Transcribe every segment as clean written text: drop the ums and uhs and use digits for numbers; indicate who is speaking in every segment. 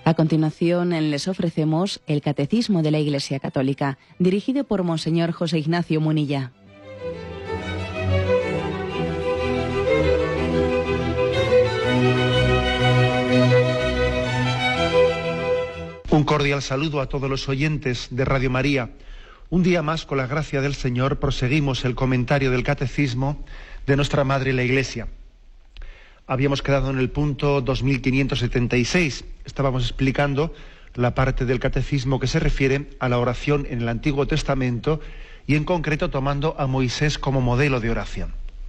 Speaker 1: A continuación les ofrecemos el Catecismo de la Iglesia Católica, dirigido por Monseñor José Ignacio Munilla.
Speaker 2: Un cordial saludo a todos los oyentes de Radio María. Un día más, con la gracia del Señor, proseguimos el comentario del Catecismo de nuestra Madre la Iglesia. Habíamos quedado en el punto 2576. Estábamos explicando la parte del Catecismo que se refiere a la oración en el Antiguo Testamento y en concreto tomando a Moisés como modelo de oración.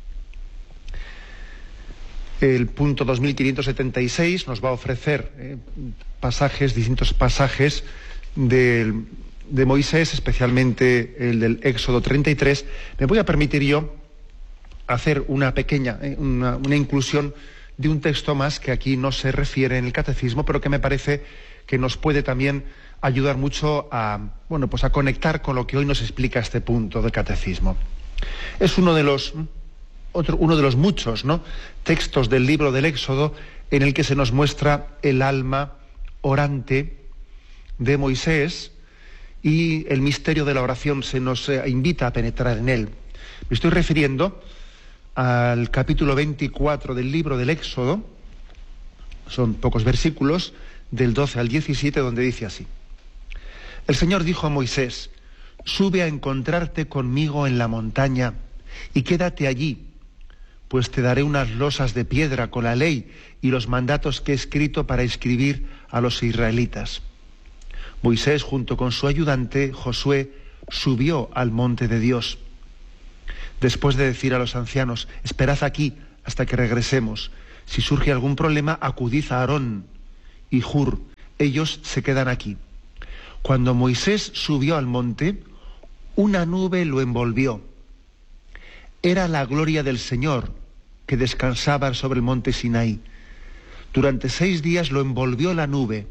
Speaker 2: El punto 2576 nos va a ofrecer distintos pasajes de Moisés, especialmente el del Éxodo 33. Me voy a permitir yo hacer una pequeña, una inclusión de un texto más que aquí no se refiere en el Catecismo, pero que me parece que nos puede también ayudar mucho a conectar con lo que hoy nos explica este punto del Catecismo. Es uno de los muchos, textos del libro del Éxodo en el que se nos muestra el alma orante de Moisés y el misterio de la oración se nos invita a penetrar en él. Me estoy refiriendo al capítulo 24 del libro del Éxodo, son pocos versículos, del 12 al 17, donde dice así: El Señor dijo a Moisés: sube a encontrarte conmigo en la montaña y quédate allí, pues te daré unas losas de piedra con la ley y los mandatos que he escrito para escribir a los israelitas. Moisés, junto con su ayudante Josué, subió al monte de Dios. Después de decir a los ancianos: esperad aquí hasta que regresemos. Si surge algún problema, acudid a Aarón y Hur. Ellos se quedan aquí. Cuando Moisés subió al monte, una nube lo envolvió. Era la gloria del Señor que descansaba sobre el monte Sinaí. Durante 6 días lo envolvió la nube.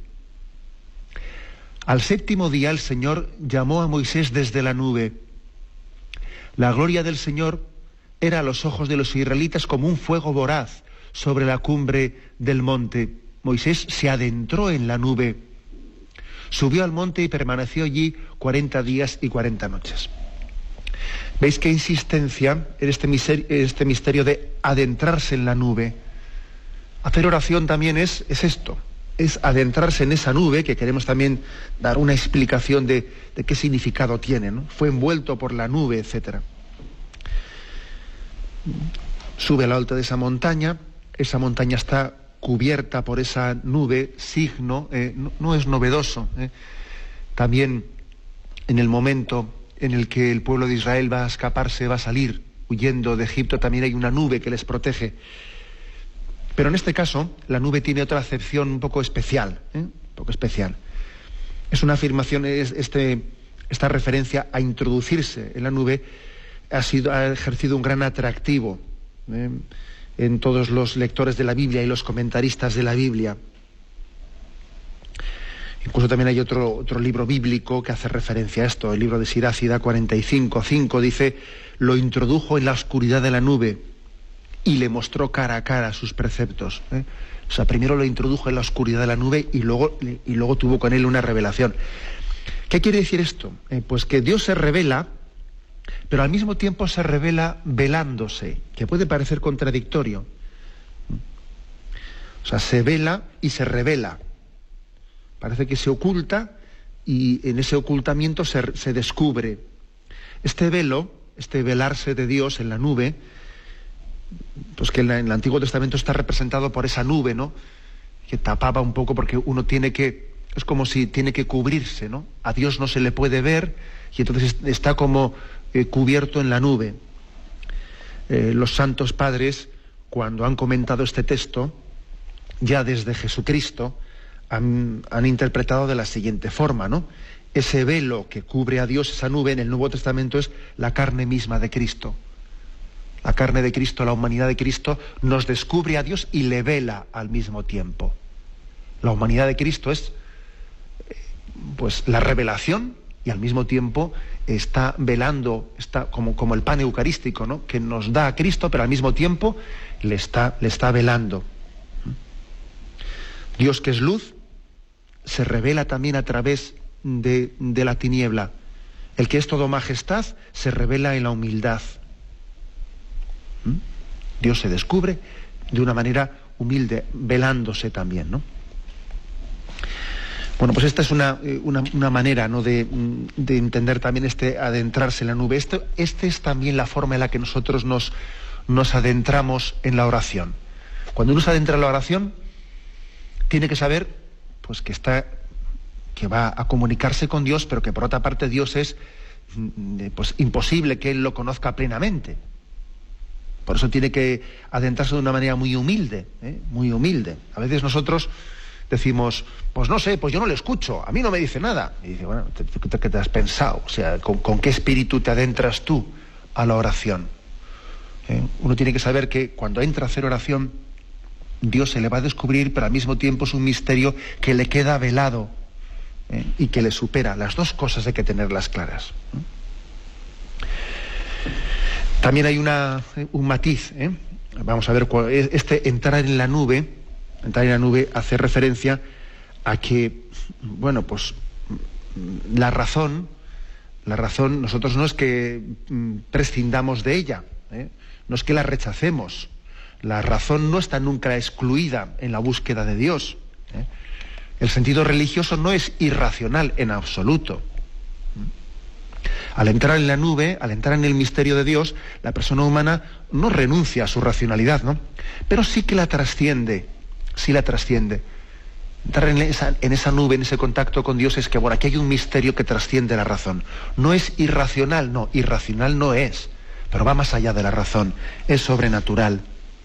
Speaker 2: Al 7º día el Señor llamó a Moisés desde la nube. La gloria del Señor era a los ojos de los israelitas como un fuego voraz sobre la cumbre del monte. Moisés se adentró en la nube, subió al monte y permaneció allí 40 días y 40 noches. ¿Veis qué insistencia en este misterio de adentrarse en la nube? Hacer oración también es esto, es adentrarse en esa nube, que queremos también dar una explicación de qué significado tiene, ¿no? Fue envuelto por la nube, etc. Sube a lo alto de esa montaña está cubierta por esa nube, signo, no es novedoso. También en el momento en el que el pueblo de Israel va a escaparse, va a salir huyendo de Egipto, también hay una nube que les protege. Pero en este caso, la nube tiene otra acepción un poco especial, Es una afirmación, esta referencia a introducirse en la nube ha ejercido un gran atractivo en todos los lectores de la Biblia y los comentaristas de la Biblia. Incluso también hay otro libro bíblico que hace referencia a esto, el libro de Sirácida 45:5, dice: lo introdujo en la oscuridad de la nube y le mostró cara a cara sus preceptos. O sea, primero lo introdujo en la oscuridad de la nube y luego tuvo con él una revelación. ¿Qué quiere decir esto? Pues que Dios se revela, pero al mismo tiempo se revela velándose, que puede parecer contradictorio. O sea, se vela y se revela. Parece que se oculta y en ese ocultamiento se descubre. Este velo, este velarse de Dios en la nube, pues que en el Antiguo Testamento está representado por esa nube, ¿no? Que tapaba un poco, porque uno es como si tiene que cubrirse, ¿no? A Dios no se le puede ver y entonces está como cubierto en la nube. Los santos padres, cuando han comentado este texto, ya desde Jesucristo, han interpretado de la siguiente forma, ¿no? Ese velo que cubre a Dios, esa nube, en el Nuevo Testamento es la carne misma de Cristo. La carne de Cristo, la humanidad de Cristo, nos descubre a Dios y le vela al mismo tiempo. La humanidad de Cristo es pues la revelación y al mismo tiempo está velando, está como el pan eucarístico, ¿no? Que nos da a Cristo, pero al mismo tiempo le está velando. Dios, que es luz, se revela también a través de la tiniebla. El que es todo majestad se revela en la humildad. Dios se descubre de una manera humilde, velándose también, ¿no? Bueno, pues esta es una manera, ¿no?, de entender también adentrarse en la nube. Esta es también la forma en la que nosotros nos adentramos en la oración. Cuando uno se adentra en la oración, tiene que saber, pues, que va a comunicarse con Dios, pero que por otra parte Dios es, pues, imposible que él lo conozca plenamente. Por eso tiene que adentrarse de una manera muy humilde, muy humilde. A veces nosotros decimos, pues no sé, pues yo no le escucho, a mí no me dice nada. Y dice, bueno, ¿qué te has pensado? O sea, ¿con qué espíritu te adentras tú a la oración? Uno tiene que saber que cuando entra a hacer oración, Dios se le va a descubrir, pero al mismo tiempo es un misterio que le queda velado y que le supera. Las dos cosas hay que tenerlas claras. También hay un matiz. Vamos a ver, entrar en la nube hace referencia a que, bueno, pues la razón, nosotros no es que prescindamos de ella, no es que la rechacemos. La razón no está nunca excluida en la búsqueda de Dios. El sentido religioso no es irracional en absoluto. Al entrar en la nube, al entrar en el misterio de Dios, la persona humana no renuncia a su racionalidad, ¿no? Pero sí que la trasciende, Entrar en esa nube, en ese contacto con Dios, es que, bueno, aquí hay un misterio que trasciende la razón. No es irracional, no, irracional no es, pero va más allá de la razón, es sobrenatural.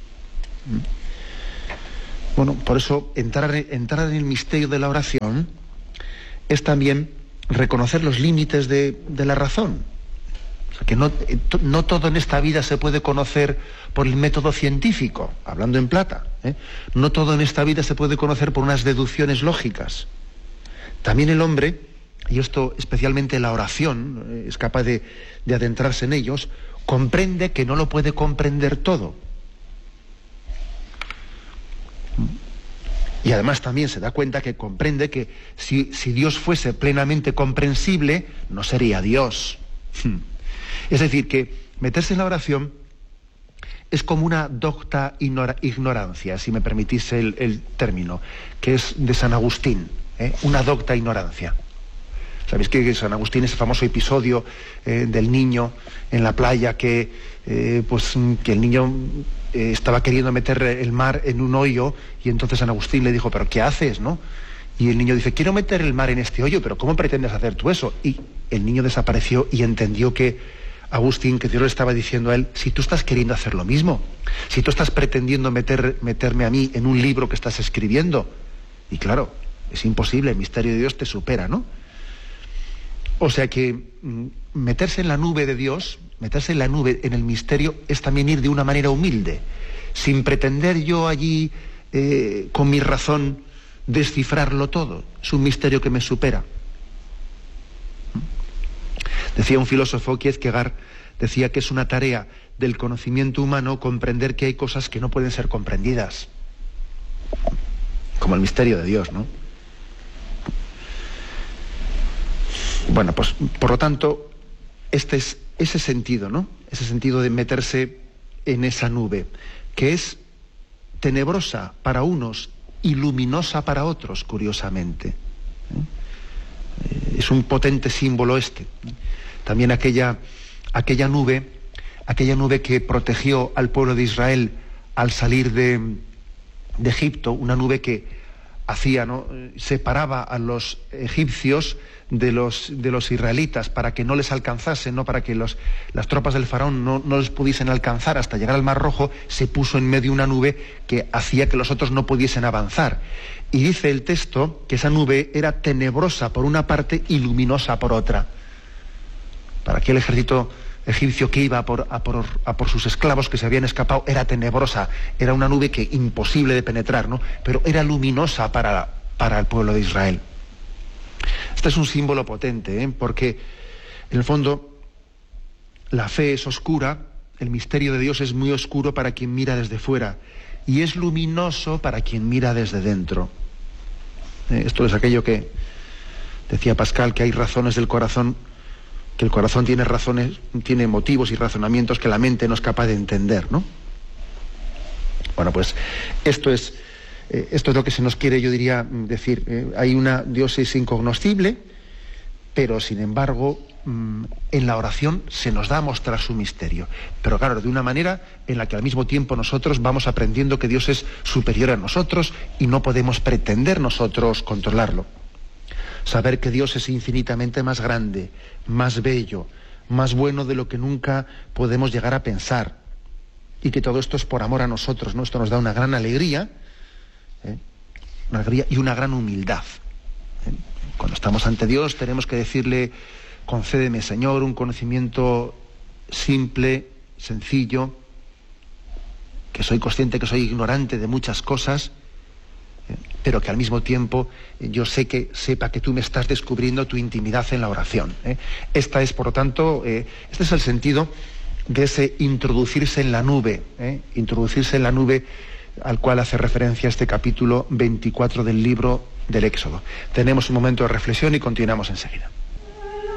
Speaker 2: Bueno, por eso entrar en el misterio de la oración es también reconocer los límites de la razón. O sea, que no todo en esta vida se puede conocer por el método científico, hablando en plata. No todo en esta vida se puede conocer por unas deducciones lógicas. También el hombre, y esto especialmente la oración, es capaz de adentrarse en ellos, comprende que no lo puede comprender todo. Y además también se da cuenta que comprende que si Dios fuese plenamente comprensible, no sería Dios. Es decir, que meterse en la oración es como una docta ignorancia, si me permitís el término, que es de San Agustín, una docta ignorancia. ¿Sabéis que San Agustín es el famoso episodio del niño en la playa que el niño estaba queriendo meter el mar en un hoyo y entonces San Agustín le dijo, ¿pero qué haces, no? Y el niño dice, quiero meter el mar en este hoyo, pero ¿cómo pretendes hacer tú eso? Y el niño desapareció y entendió que Agustín, que Dios le estaba diciendo a él, si tú estás queriendo hacer lo mismo, si tú estás pretendiendo meterme a mí en un libro que estás escribiendo, y claro, es imposible, el misterio de Dios te supera, ¿no? O sea que meterse en la nube de Dios, meterse en la nube, en el misterio, es también ir de una manera humilde, sin pretender yo allí, con mi razón, descifrarlo todo. Es un misterio que me supera. Decía un filósofo, Kierkegaard, decía que es una tarea del conocimiento humano comprender que hay cosas que no pueden ser comprendidas, como el misterio de Dios, ¿no? Bueno, pues por lo tanto, este es ese sentido, ¿no? Ese sentido de meterse en esa nube, que es tenebrosa para unos y luminosa para otros, curiosamente. Es un potente símbolo este. También aquella nube que protegió al pueblo de Israel al salir de Egipto, una nube que hacía, ¿no?, separaba a los egipcios de los israelitas para que no les alcanzasen, ¿no?, para que las tropas del faraón no les pudiesen alcanzar hasta llegar al Mar Rojo. Se puso en medio una nube que hacía que los otros no pudiesen avanzar. Y dice el texto que esa nube era tenebrosa por una parte y luminosa por otra. Para aquel ejército egipcio que iba a por sus esclavos que se habían escapado, era tenebrosa, era una nube que imposible de penetrar, ¿no?, pero era luminosa para el pueblo de Israel. Este es un símbolo potente, porque en el fondo la fe es oscura, el misterio de Dios es muy oscuro para quien mira desde fuera y es luminoso para quien mira desde dentro. Esto es aquello que decía Pascal, que hay razones del corazón, que el corazón tiene razones, tiene motivos y razonamientos que la mente no es capaz de entender, ¿no? Bueno, pues esto es lo que se nos quiere, yo diría, decir. Dios es incognoscible, pero sin embargo, en la oración se nos da a mostrar su misterio. Pero claro, de una manera en la que al mismo tiempo nosotros vamos aprendiendo que Dios es superior a nosotros y no podemos pretender nosotros controlarlo. Saber que Dios es infinitamente más grande, más bello, más bueno de lo que nunca podemos llegar a pensar. Y que todo esto es por amor a nosotros, ¿no? Esto nos da una gran alegría, una alegría y una gran humildad. Cuando estamos ante Dios tenemos que decirle: concédeme, Señor, un conocimiento simple, sencillo, que soy consciente que soy ignorante de muchas cosas, pero que al mismo tiempo yo sepa que tú me estás descubriendo tu intimidad en la oración. Este es, por lo tanto, este es el sentido de ese introducirse en la nube al cual hace referencia este capítulo 24 del libro del Éxodo. Tenemos un momento de reflexión y continuamos enseguida.